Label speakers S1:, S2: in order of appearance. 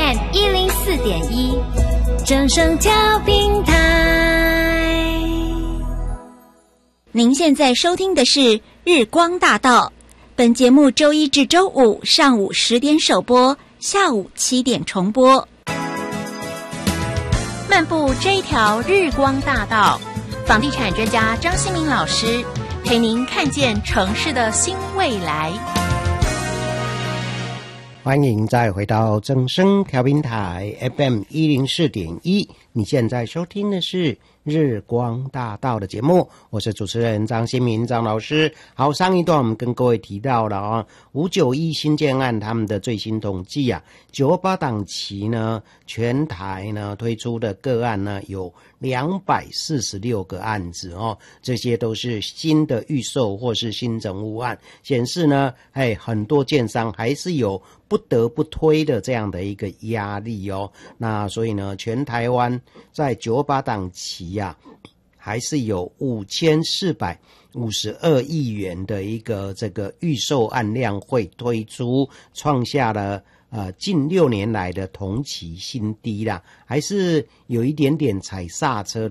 S1: FM 104.1，正声调频台。
S2: 您现在收听的是日光大道，本节目周一至周五上午10点首播，下午7点重播。
S3: 漫步这一条日光大道，房地产专家张新民老师陪您看见城市的新未来。
S4: 欢迎再回到正声调频台 FM 104.1，你现在收听的是日光大道的节目，我是主持人张新民张老师。好，上一段我们跟各位提到了591新建案他们的最新统计啊，928档期呢，全台呢推出的个案呢有246个案子这些都是新的预售或是新成屋案，显示呢，很多建商还是有不得不推的这样的一个压力那所以呢，全台湾在928档期还是有5452亿元的一个这个预售案量会推出，创下了近6年来的同期新低啦，还是有一点点踩刹车